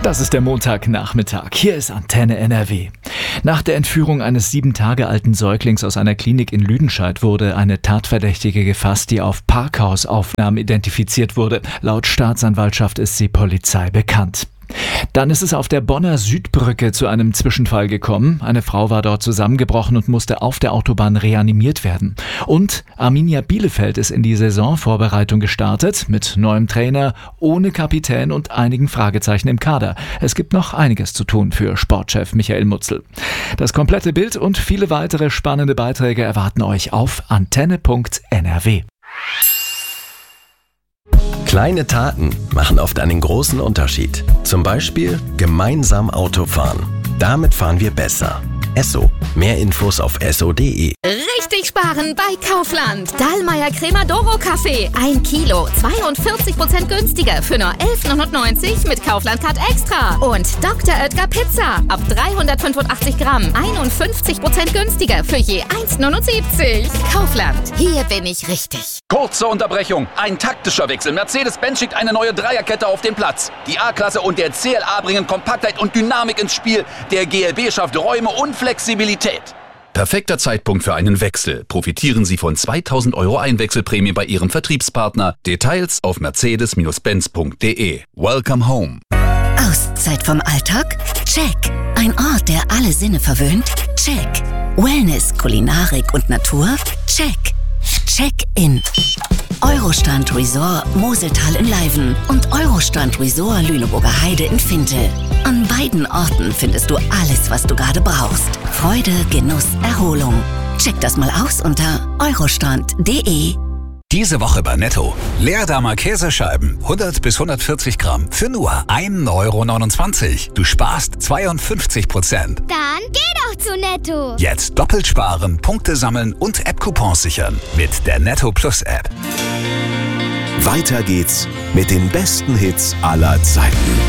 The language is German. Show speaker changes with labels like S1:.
S1: Das ist der Montagnachmittag. Hier ist Antenne NRW. Nach der Entführung eines 7 Tage alten Säuglings aus einer Klinik in Lüdenscheid wurde eine Tatverdächtige gefasst, die auf Parkhausaufnahmen identifiziert wurde. Laut Staatsanwaltschaft ist sie Polizei bekannt. Dann ist es auf der Bonner Südbrücke zu einem Zwischenfall gekommen. Eine Frau war dort zusammengebrochen und musste auf der Autobahn reanimiert werden. Und Arminia Bielefeld ist in die Saisonvorbereitung gestartet, mit neuem Trainer, ohne Kapitän und einigen Fragezeichen im Kader. Es gibt noch einiges zu tun für Sportchef Michael Mutzel. Das komplette Bild und viele weitere spannende Beiträge erwarten euch auf antenne.nrw.
S2: Kleine Taten machen oft einen großen Unterschied. Zum Beispiel gemeinsam Auto fahren. Damit fahren wir besser. Esso. Mehr Infos auf esso.de.
S3: Richtig sparen bei Kaufland. Dallmayr Cremadoro Kaffee. 1 Kilo, 42% günstiger für nur 11,99 mit Kaufland-Card Extra. Und Dr. Oetker Pizza. Ab 385 Gramm. 51% günstiger für je 1,79. Kaufland. Hier bin ich richtig.
S4: Kurze Unterbrechung. Ein taktischer Wechsel. Mercedes-Benz schickt eine neue Dreierkette auf den Platz. Die A-Klasse und der CLA bringen Kompaktheit und Dynamik ins Spiel. Der GLB schafft Räume und Flexibilität. Perfekter Zeitpunkt für einen Wechsel. Profitieren Sie von 2.000 € Einwechselprämie bei Ihrem Vertriebspartner. Details auf mercedes-benz.de. Welcome home.
S5: Auszeit vom Alltag? Check. Ein Ort, der alle Sinne verwöhnt? Check. Wellness, Kulinarik und Natur? Check. Check-in. Eurostrand Resort Moseltal in Leiven und Eurostrand Resort Lüneburger Heide in Finte. An beiden Orten findest du alles, was du gerade brauchst. Freude, Genuss, Erholung. Check das mal aus unter eurostrand.de.
S6: Diese Woche bei Netto. Leerdammer Käsescheiben, 100 bis 140 Gramm, für nur 1,29 €. Du sparst 52%.
S7: Dann geh doch zu Netto.
S6: Jetzt doppelt sparen, Punkte sammeln und App-Coupons sichern. Mit der Netto Plus App.
S2: Weiter geht's mit den besten Hits aller Zeiten.